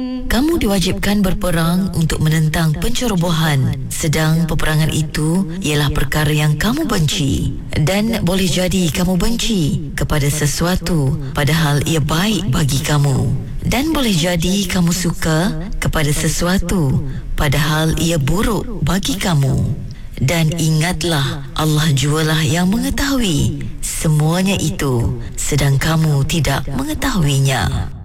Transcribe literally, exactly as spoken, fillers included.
Kamu diwajibkan berperang untuk menentang pencerobohan, sedang peperangan itu ialah perkara yang kamu benci. Dan boleh jadi kamu benci kepada sesuatu padahal ia baik bagi kamu. Dan boleh jadi kamu suka kepada sesuatu padahal ia buruk bagi kamu. Dan ingatlah, Allah jualah yang mengetahui semuanya itu, sedang kamu tidak mengetahuinya.